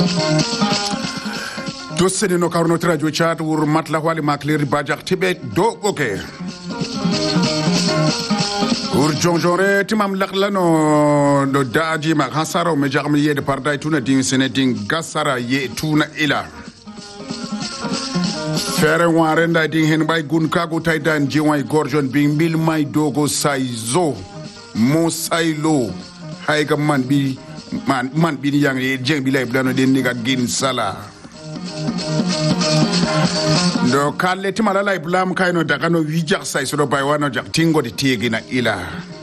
Dosseni no karno radio chat wur matla wali makleri bajak tibe do oke. Ur jonjore timam laklano do daji mak hasaro me jagmi yede parday tuna ding seneding gasara ye tuna ila. Fere warenda ding hen bay gun kago taydan jiway gorjon bing mil may dogo saizo mo sailo hayga man bi yang jeng bi lay blano den niga gin sala. Do kalle timala lay blam kayno daga no wijak say so do bay wano jak tingo di tegi na ila.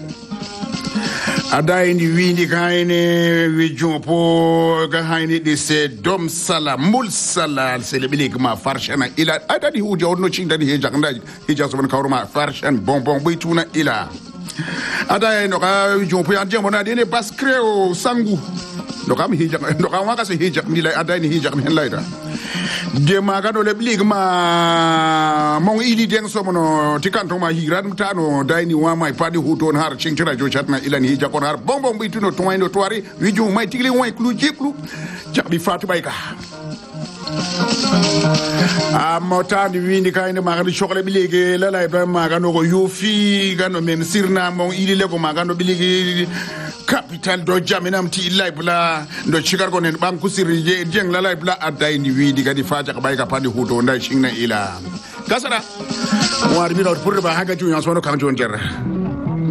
Ada ini windi kayne wijumpo ga hayni de se dom sala mul sala se le bilik ma farshana ila ada di huja onno cing dadi hejak ndaj hejak so ban kawruma farshan bonbon baytuna ila. Ada no ka wijumpo yan jemo na dene baskreo sangu. Do kam hejak do kam waka se hejak mi lay ada ni hejak hen layda. De maga do le blig ma mon ili den so mono tikanto ma hiran tano dayni wa mai padi huton har cingtira jo chatna ilani hija kon har bonbon bituno to wayno toari wiju mai tigli way klu jeklu jabi fatu bayka amotandi windi kayne maga di chokle bilege la lay ba maga no go yofi gano mem sirna mon ili le go maga no bilege capital do jaminam ti laibla do chigar ko nen banku sirri jeng la laibla aday ni wi diga di faja ka bayka pandi huto nda shingna ila gasara war bi do pour ba haga ju nyaso no kan jon jer